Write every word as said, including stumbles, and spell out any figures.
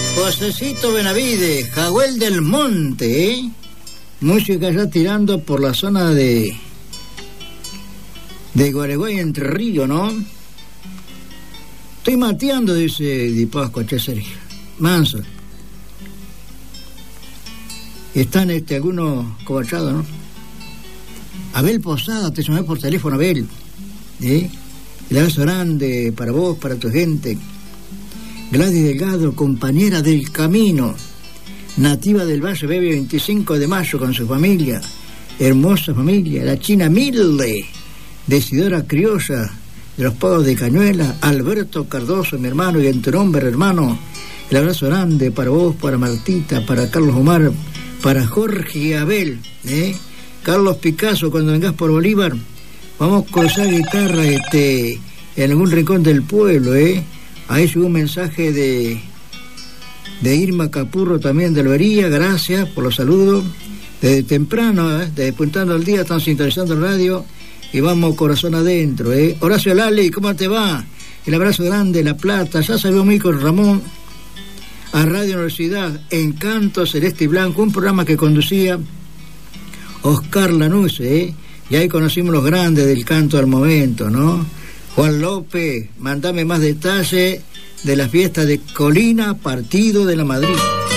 Josecito Benavides, Jaguel del Monte, ¿eh? Música ya tirando por la zona de de Gualeguay, Entre Ríos, ¿no? Estoy mateando, dice Di Pascua, che Sergio. Manso. Están este, algunos cobachados, ¿no? Abel Posada, te llamé por teléfono, Abel. ¿Eh? El abrazo grande para vos, para tu gente. Gladys Delgado, compañera del camino, nativa del Valle Bebe, veinticinco de mayo con su familia, hermosa familia. La China Milde, decidora criolla de los Pagos de Cañuela. Alberto Cardoso, mi hermano, y en tu nombre, hermano, el abrazo grande para vos, para Martita, para Carlos Omar, para Jorge y Abel, ¿eh? Carlos Picasso, cuando vengas por Bolívar, vamos con esa guitarra este, en algún rincón del pueblo, ¿eh? Ahí llegó un mensaje de de Irma Capurro, también de Albería. Gracias por los saludos. Desde temprano, ¿eh? Desde Puntando al Día, están sintonizando el radio y vamos corazón adentro, ¿eh? Horacio Lali, ¿cómo te va? El abrazo grande, La Plata. Ya salió muy con Ramón a Radio Universidad, Encanto Celeste y Blanco, un programa que conducía Oscar Lanús, ¿eh? Y ahí conocimos los grandes del canto al momento, ¿no? Juan López, mandame más detalles de la fiesta de Colina, partido de la Madrid.